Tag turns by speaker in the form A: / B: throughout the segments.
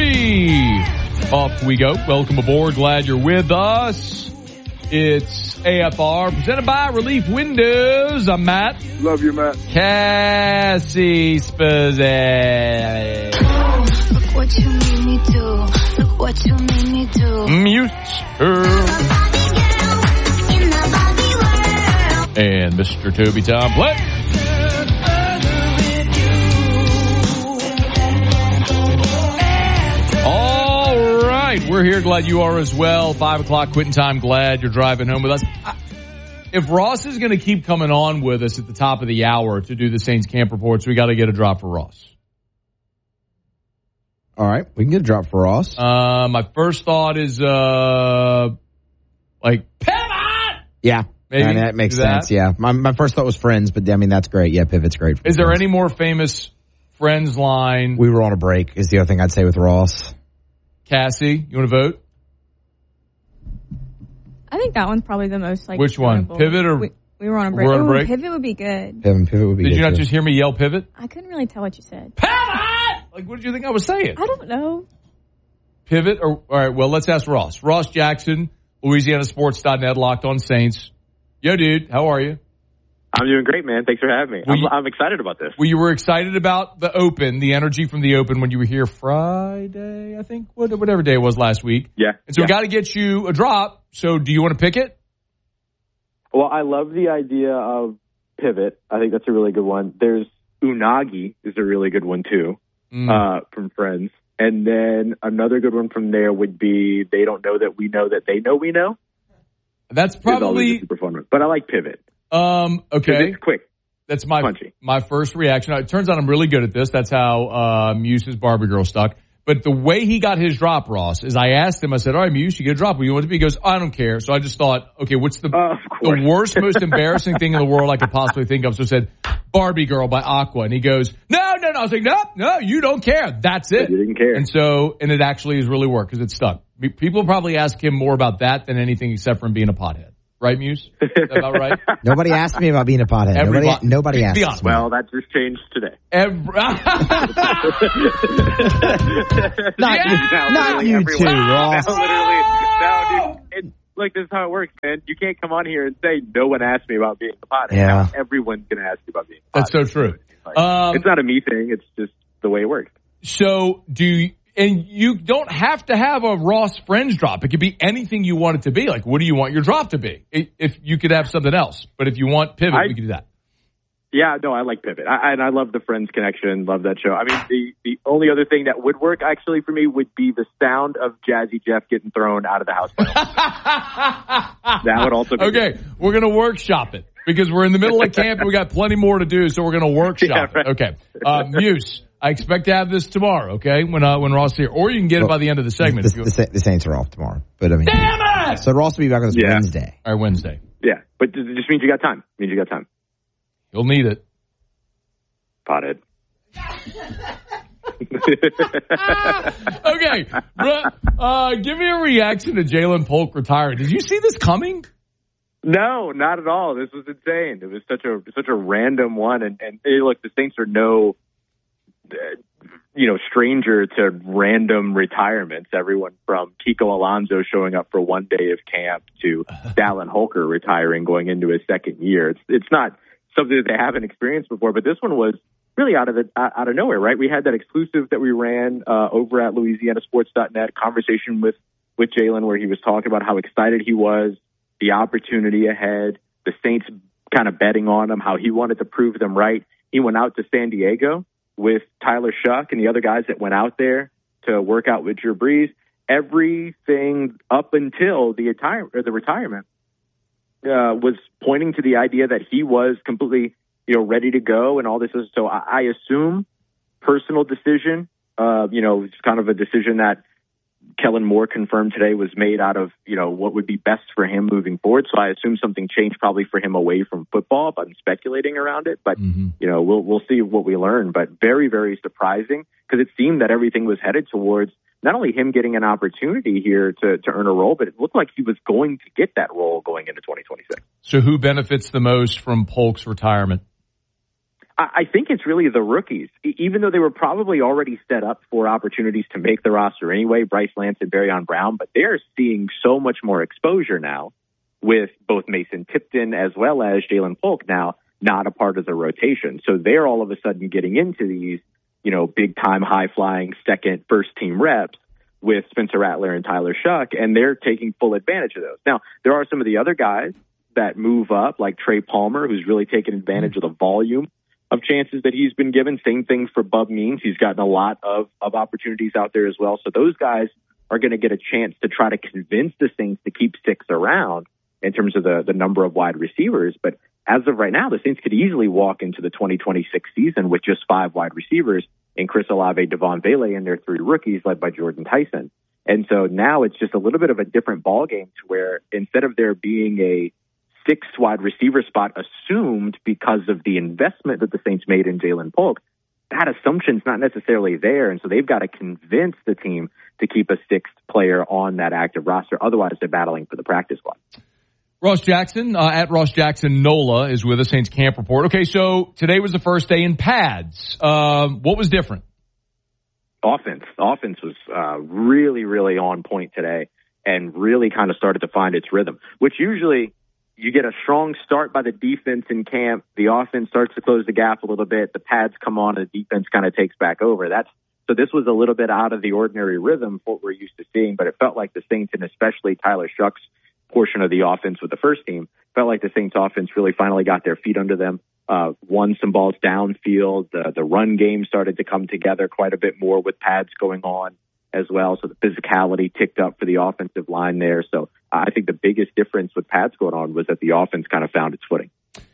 A: 3. Off we go. Welcome aboard. Glad you're with us. It's AFR presented by Relief Windows. I'm Matt.
B: Love you, Matt.
A: Cassie Spazette.
C: Look what you made me do. Look what you made me do.
A: Mute her. And Mr. Toby Tomplin. All right, we're here. Glad you are as well. 5 o'clock quitting time. Glad you're driving home with us. If Ross is going to keep coming on with us at the top of the hour to do the Saints camp reports, we got to get a drop for Ross.
D: All right, we can get a drop for Ross.
A: My first thought is pivot.
D: Yeah.
A: Maybe
D: I mean, that makes sense, yeah. My first thought was Friends, but I mean, that's great. Yeah, Pivot's great.
A: Is there any more famous Friends line?
D: We were on a break is the other thing I'd say with Ross.
A: Cassie, you want to vote?
E: I think that one's probably the most like.
A: Which one?
E: memorable.
A: Pivot or
E: we were on a break.
A: we're on a break?
E: Pivot would be good.
D: Pivot would be
A: Did
D: good
A: you not
D: too.
A: just hear me yell pivot?
E: I couldn't really tell what you said.
A: Pivot! Like, what did you think I was saying?
E: I don't know.
A: Pivot or, all right, well, let's ask Ross. Ross Jackson, LouisianaSports.net, Locked on Saints. Yo, dude, how are you?
B: I'm doing great, man. Thanks for having me. I'm excited about this.
A: Well, you were excited about the Open, the energy from the Open when you were here Friday, I think, whatever day it was last week.
B: Yeah.
A: And so we got to get you a drop. So do you want to pick it?
B: Well, I love the idea of Pivot. I think that's a really good one. There's Unagi is a really good one, too, from Friends. And then another good one from there would be They Don't Know That We Know That They Know We Know.
A: That's probably
B: super fun one. But I like Pivot.
A: Okay.
B: It's quick.
A: That's my
B: punchy.
A: My first reaction. It turns out I'm really good at this. That's how Muse's Barbie Girl stuck. But the way he got his drop, Ross, is I asked him, I said, all right, Muse, you get a drop. What do you want it to be? He goes, I don't care. So I just thought, okay, what's the worst, most embarrassing thing in the world I could possibly think of? So I said, Barbie Girl by Aqua. And he goes, no. I was like, no, you don't care. That's it.
B: You didn't care.
A: And it actually has really worked because it stuck. People probably ask him more about that than anything except from being a pothead. Right, Muse? Is that about right?
D: Nobody asked me about being a pothead. Nobody asked me.
B: Well, that just changed today.
D: Not you two, Ross.
B: Look, this is how it works, man. You can't come on here and say no one asked me about being a pothead.
D: Yeah.
B: Now, everyone's going to ask you about being a pothead.
A: That's so true.
B: It's not a me thing. It's just the way it works.
A: So and you don't have to have a Ross Friends drop. It could be anything you want it to be. Like, what do you want your drop to be? If you could have something else. But if you want Pivot, we can do that.
B: Yeah, no, I like Pivot. And I love the Friends connection. Love that show. I mean, the only other thing that would work, actually, for me would be the sound of Jazzy Jeff getting thrown out of the house. That would also be
A: okay,
B: good.
A: We're going to workshop it. Because we're in the middle of camp and we got plenty more to do, so we're going to workshop it. Okay. Muse, I expect to have this tomorrow, okay, when Ross is here. Or you can get it by the end of the segment.
D: The Saints are off tomorrow. But I mean,
A: damn it!
D: So Ross will be back on this Wednesday.
A: All right, Wednesday.
B: Yeah, but it just means you got time.
A: You'll need it.
B: Pothead.
A: Okay. Give me a reaction to Jalen Polk retiring. Did you see this coming?
B: No, not at all. This was insane. It was such a random one. And hey, look, the Saints are no, stranger to random retirements. Everyone from Kiko Alonso showing up for one day of camp to Dallin Holker retiring going into his second year. It's not something that they haven't experienced before, but this one was really out of nowhere, right? We had that exclusive that we ran over at LouisianaSports.net conversation with Jalen where he was talking about how excited he was, the opportunity ahead, the Saints kind of betting on him, how he wanted to prove them right. He went out to San Diego with Tyler Shuck and the other guys that went out there to work out with Drew Brees. Everything up until the retirement was pointing to the idea that he was completely, ready to go and all this. So I assume personal decision, it's kind of a decision that Kellen Moore confirmed today was made out of, what would be best for him moving forward. So I assume something changed probably for him away from football, but I'm speculating around it. But, we'll see what we learn. But very, very surprising because it seemed that everything was headed towards not only him getting an opportunity here to earn a role, but it looked like he was going to get that role going into 2026.
A: So who benefits the most from Polk's retirement?
B: I think it's really the rookies. Even though they were probably already set up for opportunities to make the roster anyway, Bryce Lance and Barryon Brown, but they're seeing so much more exposure now with both Mason Tipton as well as Jalen Polk now not a part of the rotation. So they're all of a sudden getting into these, big time, high flying second, first team reps with Spencer Rattler and Tyler Shuck, and they're taking full advantage of those. Now, there are some of the other guys that move up, like Trey Palmer, who's really taken advantage of the volume of chances that he's been given. Same thing for Bub Means. He's gotten a lot of opportunities out there as well. So those guys are going to get a chance to try to convince the Saints to keep six around in terms of the number of wide receivers. But as of right now, the Saints could easily walk into the 2026 season with just 5 wide receivers in Chris Olave, Devon Bailey, and their 3 rookies led by Jordan Tyson. And so now it's just a little bit of a different ballgame to where instead of there being a 6th wide receiver spot assumed because of the investment that the Saints made in Jalen Polk, that assumption's not necessarily there. And so they've got to convince the team to keep a 6th player on that active roster. Otherwise, they're battling for the practice squad.
A: Ross Jackson, at Ross Jackson NOLA is with us, Saints Camp Report. Okay, so today was the first day in pads. What was different?
B: Offense was really, really on point today and really kind of started to find its rhythm, which usually you get a strong start by the defense in camp. The offense starts to close the gap a little bit. The pads come on and the defense kind of takes back over. So this was a little bit out of the ordinary rhythm for what we're used to seeing, but it felt like the Saints, and especially Tyler Shuck's portion of the offense with the first team, felt like the Saints offense really finally got their feet under them, won some balls downfield. The run game started to come together quite a bit more with pads going on as well. So the physicality ticked up for the offensive line there. So I think the biggest difference with pads going on was that the offense kind of found its footing.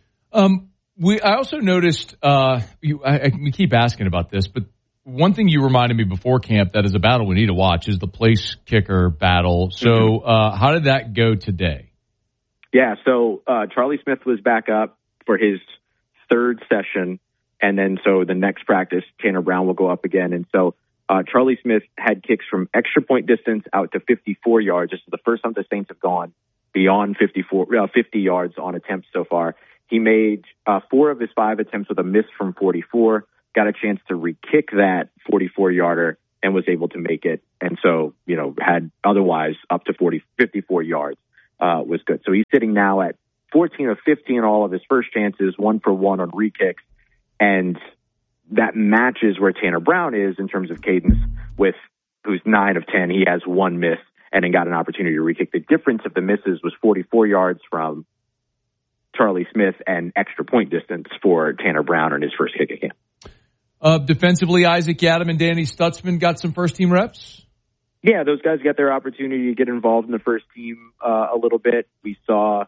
A: I also noticed, we keep asking about this, but one thing you reminded me before camp that is a battle we need to watch is the place kicker battle. So how did that go today?
B: Yeah, so Charlie Smith was back up for his 3rd session, and then so the next practice, Tanner Brown will go up again. And so Charlie Smith had kicks from extra point distance out to 54 yards. This is the first time the Saints have gone beyond 50 yards on attempts so far. He made 4 of his 5 attempts with a miss from 44, got a chance to re-kick that 44-yarder and was able to make it. And so, had otherwise up to 54 yards was good. So he's sitting now at 14 of 15 all of his first chances, 1 for 1 on re-kicks. And that matches where Tanner Brown is in terms of cadence with who's 9 of 10. He has 1 miss and then got an opportunity to re-kick. The difference of the misses was 44 yards from Charlie Smith and extra point distance for Tanner Brown in his first kick at camp.
A: Defensively, Isaac Yiadom and Danny Stutzman got some first-team reps?
B: Yeah, those guys got their opportunity to get involved in the first team a little bit. We saw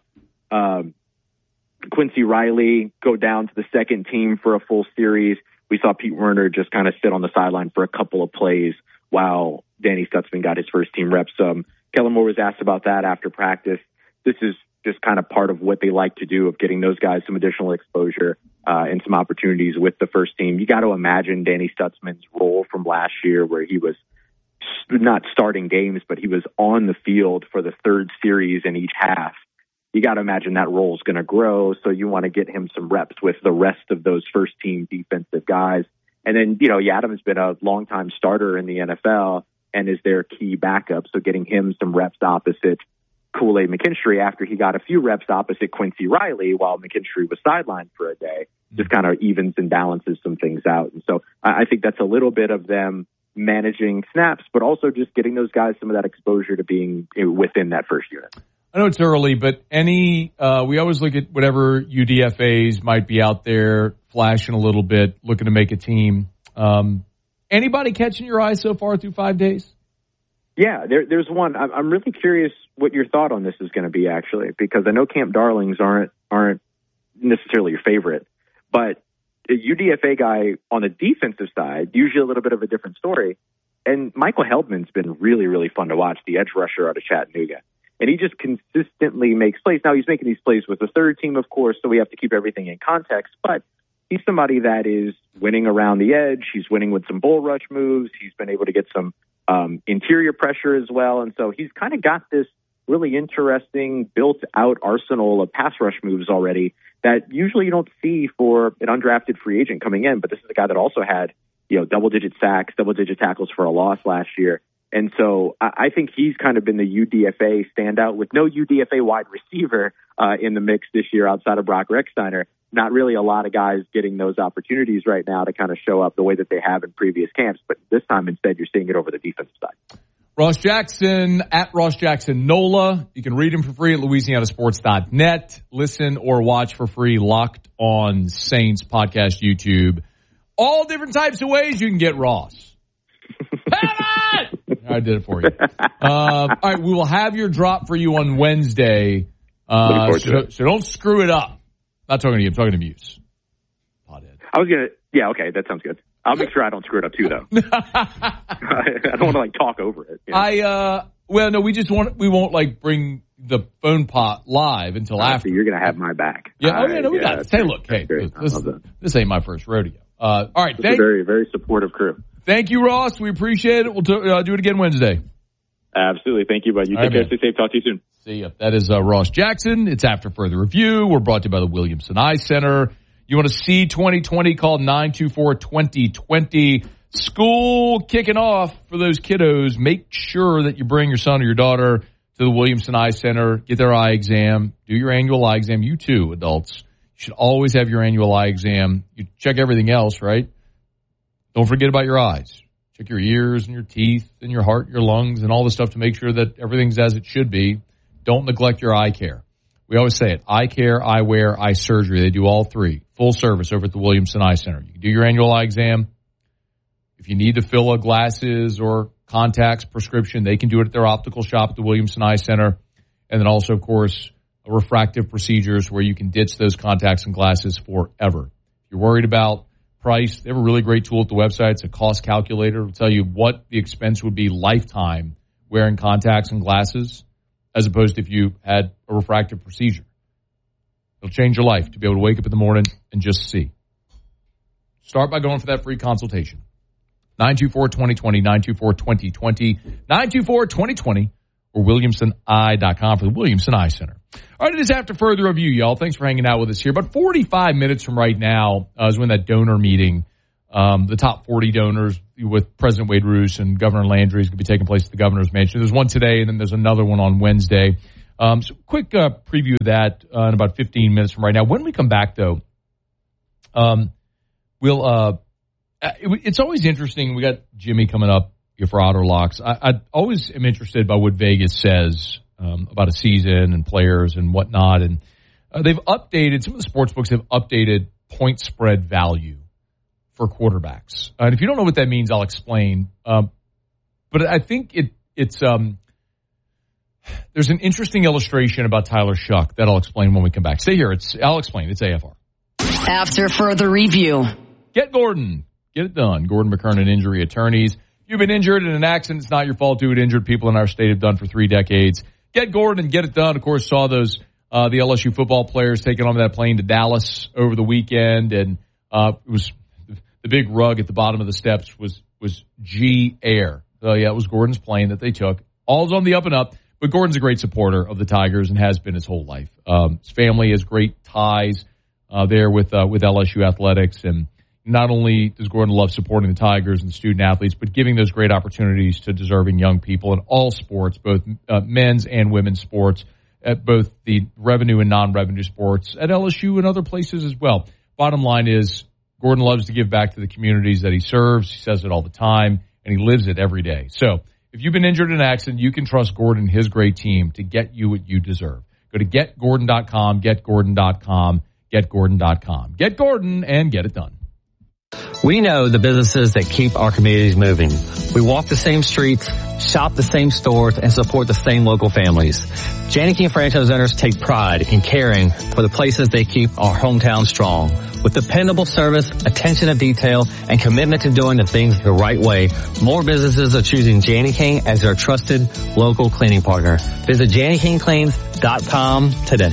B: Quincy Riley go down to the second team for a full series. We saw Pete Werner just kind of sit on the sideline for a couple of plays while Danny Stutzman got his first-team reps. Kellen Moore was asked about that after practice. This is just kind of part of what they like to do, of getting those guys some additional exposure and some opportunities with the first team. You got to imagine Danny Stutzman's role from last year where he was not starting games, but he was on the field for the 3rd series in each half. You got to imagine that role is going to grow. So you want to get him some reps with the rest of those first team defensive guys. And then, Yiadom's been a longtime starter in the NFL and is their key backup. So getting him some reps opposite Kool-Aid McKinstry after he got a few reps opposite Quincy Riley while McKinstry was sidelined for a day, just kind of evens and balances some things out. And so I think that's a little bit of them managing snaps, but also just getting those guys some of that exposure to being within that first unit.
A: I know it's early, but we always look at whatever UDFAs might be out there flashing a little bit, looking to make a team. Anybody catching your eye so far through 5 days?
B: Yeah, there's one. I'm really curious what your thought on this is going to be, actually, because I know Camp Darlings aren't necessarily your favorite, but a UDFA guy on the defensive side, usually a little bit of a different story. And Michael Heldman's been really, really fun to watch, the edge rusher out of Chattanooga. And he just consistently makes plays. Now, he's making these plays with the third team, of course, so we have to keep everything in context, but he's somebody that is winning around the edge. He's winning with some bull rush moves. He's been able to get some interior pressure as well. And so he's kind of got this really interesting, built-out arsenal of pass rush moves already that usually you don't see for an undrafted free agent coming in. But this is a guy that also had, double-digit sacks, double-digit tackles for a loss last year. And so I think he's kind of been the UDFA standout with no UDFA wide receiver in the mix this year outside of Brock Rechsteiner. Not really a lot of guys getting those opportunities right now to kind of show up the way that they have in previous camps. But this time, instead, you're seeing it over the defensive side.
A: Ross Jackson, at Ross Jackson NOLA. You can read him for free at LouisianaSports.net. Listen or watch for free Locked On Saints podcast YouTube. All different types of ways you can get Ross. I did it for you. All right, we will have your drop for you on Wednesday. So don't screw it up. Not talking to you. I'm talking to Muse. Pothead.
B: Okay, that sounds good. I'll make sure I don't screw it up too, though. I don't want to talk over it.
A: No, we won't bring the phone pot live until after.
B: So you're going to have my back.
A: Yeah. We got it. Hey, look, this ain't my first rodeo. All right.
B: It's a very, very supportive crew.
A: Thank you, Ross. We appreciate it. We'll do it again Wednesday.
B: Absolutely. Thank you, bud. You take care. Stay safe. Talk to you soon.
A: See ya. That is Ross Jackson. It's After Further Review. We're brought to you by the Williamson Eye Center. You want to see 2020? Call 924-2020. School kicking off for those kiddos. Make sure that you bring your son or your daughter to the Williamson Eye Center. Get their eye exam. Do your annual eye exam. You too, adults. You should always have your annual eye exam. You check everything else, right? Don't forget about your eyes. Check your ears and your teeth and your heart, your lungs, and all the stuff to make sure that everything's as it should be. Don't neglect your eye care. We always say it. Eye care, eyewear, eye surgery. They do all three. Full service over at the Williamson Eye Center. You can do your annual eye exam. If you need to fill a glasses or contacts prescription, they can do it at their optical shop at the Williamson Eye Center. And then also, of course, refractive procedures where you can ditch those contacts and glasses forever. If you're worried about price, they have a really great tool at the website. It's a cost calculator. It'll tell you what the expense would be lifetime wearing contacts and glasses as opposed to if you had a refractive procedure. It'll change your life to be able to wake up in the morning and just see. Start by going for that free consultation. 924-2020, 924-2020, 924-2020, or WilliamsonEye.com for the Williamson Eye Center. All right, it is After Further Review, y'all. Thanks for hanging out with us here. About 45 minutes from right now is when that donor meeting, the top 40 donors with President Wade Roos and Governor Landry is going to be taking place at the Governor's Mansion. There's one today, and then there's another one on Wednesday. So quick preview of that in about 15 minutes from right now. When we come back, though, it's always interesting. We got Jimmy coming up here for Auto Locks. I always am interested by what Vegas says about a season and players and whatnot. And they've updated, some of the sports books have updated point spread value for quarterbacks. And if you don't know what that means, I'll explain. But I think it's there's an interesting illustration about Tyler Shuck that I'll explain when we come back. Stay here. I'll explain. It's AFR.
F: After Further Review.
A: Get Gordon. Get it done. Gordon McKernan Injury Attorneys. You've been injured in an accident. It's not your fault. Do what injured people in our state have done for 3 decades. Get Gordon and get it done. Of course, saw those the LSU football players taking on that plane to Dallas over the weekend, and it was the big rug at the bottom of the steps was G Air. So yeah, it was Gordon's plane that they took. All's on the up and up, but Gordon's a great supporter of the Tigers and has been his whole life. His family has great ties there with LSU athletics, and not only does Gordon love supporting the Tigers and student athletes, but giving those great opportunities to deserving young people in all sports, both men's and women's sports, at both the revenue and non-revenue sports, at LSU and other places as well. Bottom line is, Gordon loves to give back to the communities that he serves. He says it all the time, and he lives it every day. So if you've been injured in an accident, you can trust Gordon and his great team to get you what you deserve. Go to getgordon.com, getgordon.com, getgordon.com. Get Gordon and get it done.
G: We know the businesses that keep our communities moving. We walk the same streets, shop the same stores, and support the same local families. Janney King franchise owners take pride in caring for the places they keep our hometown strong. With dependable service, attention to detail, and commitment to doing the things the right way, more businesses are choosing Janney King as their trusted local cleaning partner. Visit JanneyKingCleans.com today.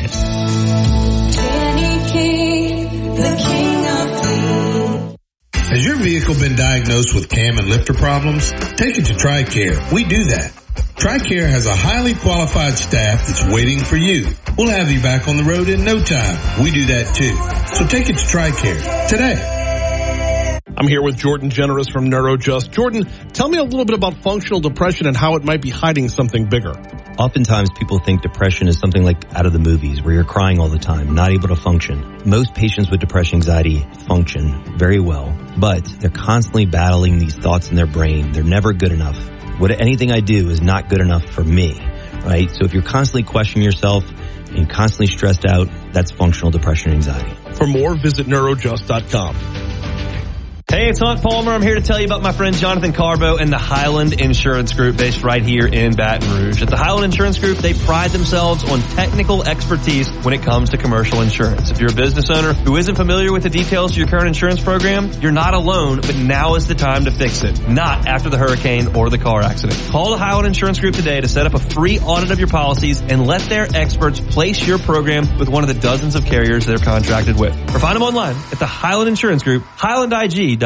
C: Janney King, the king of clean.
H: Has your vehicle been diagnosed with cam and lifter problems? Take it to TRICARE. We do that. TRICARE has a highly qualified staff that's waiting for you. We'll have you back on the road in no time. We do that too. So take it to TRICARE today.
I: I'm here with Jordan Generous from NeuroJust. Jordan, tell me a little bit about functional depression and how it might be hiding something bigger.
J: Oftentimes people think depression is something like out of the movies where you're crying all the time, not able to function. Most patients with depression anxiety function very well, but they're constantly battling these thoughts in their brain. They're never good enough. Anything I do is not good enough for me, right? So if you're constantly questioning yourself and constantly stressed out, that's functional depression and anxiety.
I: For more, visit neurojust.com.
K: Hey, it's Hunt Palmer. I'm here to tell you about my friend Jonathan Carbo and the Highland Insurance Group based right here in Baton Rouge. At the Highland Insurance Group, they pride themselves on technical expertise when it comes to commercial insurance. If you're a business owner who isn't familiar with the details of your current insurance program, you're not alone, but now is the time to fix it, not after the hurricane or the car accident. Call the Highland Insurance Group today to set up a free audit of your policies and let their experts place your program with one of the dozens of carriers they're contracted with. Or find them online at the Highland Insurance Group, HighlandIG.com.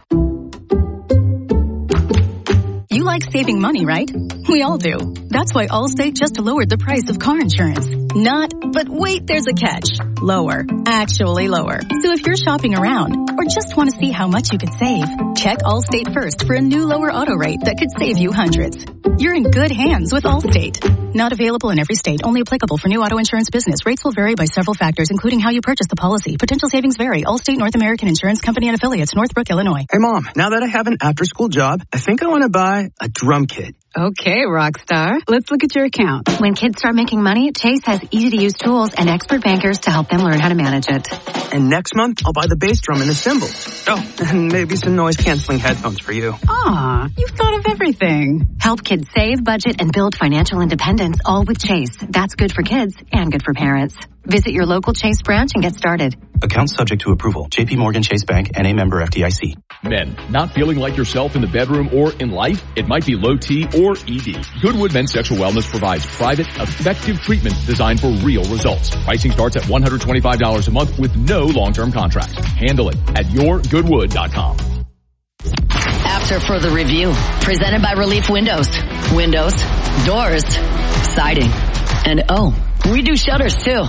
L: You like saving money, right? We all do. That's why Allstate just lowered the price of car insurance. Not, but wait, there's a catch. Lower. Actually lower. So if you're shopping around or just want to see how much you could save, check Allstate first for a new lower auto rate that could save you hundreds. You're in good hands with Allstate. Not available in every state. Only applicable for new auto insurance business. Rates will vary by several factors, including how you purchase the policy. Potential savings vary. Allstate North American Insurance Company and Affiliates, Northbrook, Illinois.
M: Hey, Mom, now that I have an after-school job, I think I want to buy a drum kit.
N: Okay, Rockstar. Let's look at your account.
O: When kids start making money, Chase has easy-to-use tools and expert bankers to help them learn how to manage it.
M: And next month, I'll buy the bass drum and the cymbals. Oh, and maybe some noise-canceling headphones for you.
N: Aw, you've thought of everything.
O: Help kids save, budget, and build financial independence, all with Chase. That's good for kids and good for parents. Visit your local Chase branch and get started.
P: Account subject to approval. J.P. Morgan Chase Bank, N.A. member FDIC.
Q: Men, not feeling like yourself in the bedroom or in life? It might be low T or ED. Goodwood Men's Sexual Wellness provides private, effective treatment designed for real results. Pricing starts at $125 a month with no long-term contracts. Handle it at yourgoodwood.com.
F: After further review, presented by Relief Windows. Windows, doors, siding, and we do shutters too.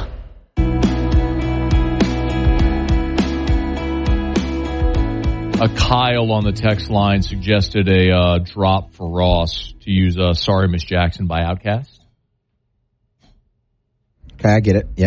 A: Kyle on the text line suggested a drop for Ross to use Sorry Miss Jackson by Outkast.
D: Okay, I get it. Yeah.